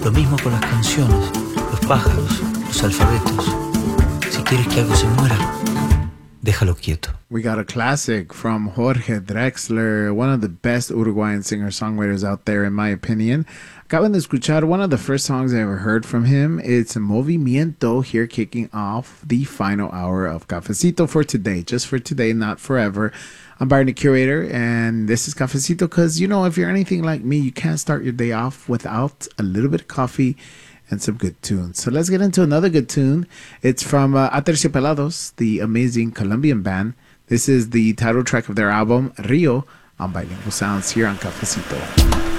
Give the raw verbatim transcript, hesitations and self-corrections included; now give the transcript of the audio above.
Lo mismo con las canciones, los pájaros, los alfabetos. Si quieres que algo se muera, déjalo quieto. We got a classic from Jorge Drexler, one of the best Uruguayan singer-songwriters out there, in my opinion. Acaban de escuchar one of the first songs I ever heard from him. It's Movimiento, here kicking off the final hour of Cafecito for today. Just for today, not forever. I'm Byron, the Curator, and this is Cafecito because, you know, if you're anything like me, you can't start your day off without a little bit of coffee and some good tunes. So let's get into another good tune. It's from uh, Aterciopelados, the amazing Colombian band. This is the title track of their album, Rio, on Bilingual Sounds here on Cafecito.